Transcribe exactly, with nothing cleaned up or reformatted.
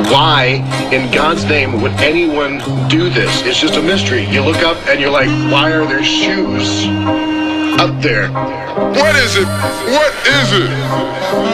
Why, in God's name, would anyone do this? It's just a mystery. You look up and you're like, why are there shoes up there? What is it? What is it?